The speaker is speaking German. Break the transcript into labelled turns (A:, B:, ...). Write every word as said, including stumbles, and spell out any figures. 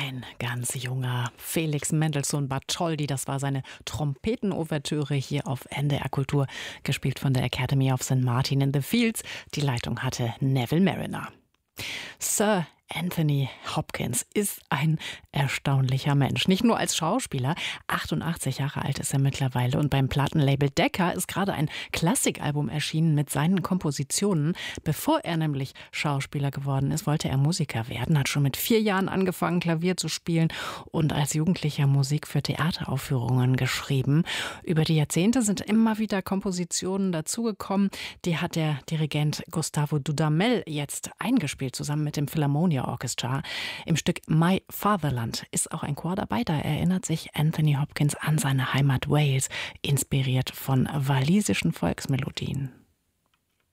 A: Ein ganz junger Felix Mendelssohn Bartholdy, das war seine Trompetenouvertüre hier auf N D R Kultur, gespielt von der Academy of Saint Martin in the Fields. Die Leitung hatte Neville Marriner. Sir Anthony Hopkins ist ein erstaunlicher Mensch. Nicht nur als Schauspieler, achtundachtzig Jahre alt ist er mittlerweile und beim Plattenlabel Decca ist gerade ein Klassikalbum erschienen mit seinen Kompositionen. Bevor er nämlich Schauspieler geworden ist, wollte er Musiker werden, hat schon mit vier Jahren angefangen, Klavier zu spielen und als Jugendlicher Musik für Theateraufführungen geschrieben. Über die Jahrzehnte sind immer wieder Kompositionen dazugekommen. Die hat der Dirigent Gustavo Dudamel jetzt eingespielt, zusammen mit dem Philharmonia Orchestra. Im Stück My Fatherland ist auch ein Chor dabei. Da erinnert sich Anthony Hopkins an seine Heimat Wales, inspiriert von walisischen Volksmelodien.